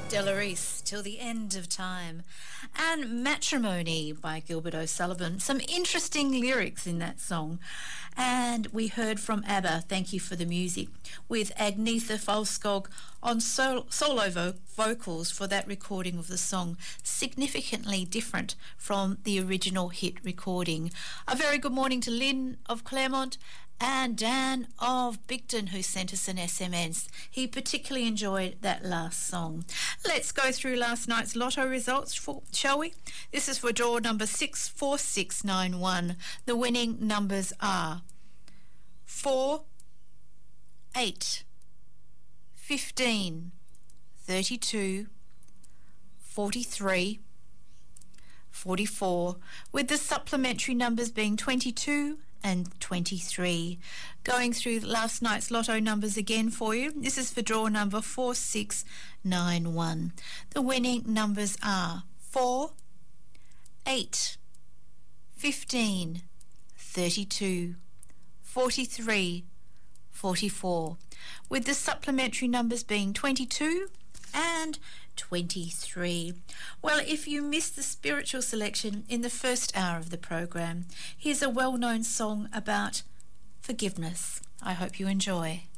Delarice, Till the End of Time, and Matrimony by Gilbert O'Sullivan. Some interesting lyrics in that song. And we heard from ABBA, Thank You for the Music, with Agnetha Falskog on solo vocals for that recording of the song, significantly different from the original hit recording. A very good morning to Lynn of Claremont and Dan of Bigton, who sent us an SMS. He particularly enjoyed that last song. Let's go through last night's lotto results, shall we? This is for draw number 64691. The winning numbers are 4, 8, 15, 32, 43, 44, with the supplementary numbers being 22 and 23. Going through last night's lotto numbers again for you. This is for draw number 4691. The winning numbers are 4, 8, 15, 32, 43, 44, with the supplementary numbers being 22 and 23. Well, if you missed the spiritual selection in the first hour of the program, here's a well-known song about forgiveness. I hope you enjoy.